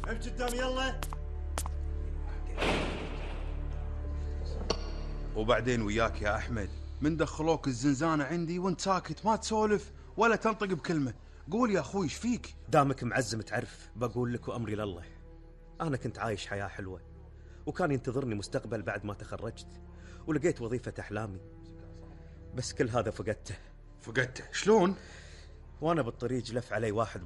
امشي قدام يلا. وبعدين وياك يا أحمد، من دخلوك الزنزانة عندي وانت ساكت ما تسولف ولا تنطق بكلمة. قول يا أخوي ايش فيك؟ دامك معزم تعرف بقول لك وأمري لله. أنا كنت عايش حياة حلوة وكان ينتظرني مستقبل بعد ما تخرجت ولقيت وظيفة أحلامي، بس كل هذا فقدته. فقدته شلون؟ وأنا بالطريق لف علي واحد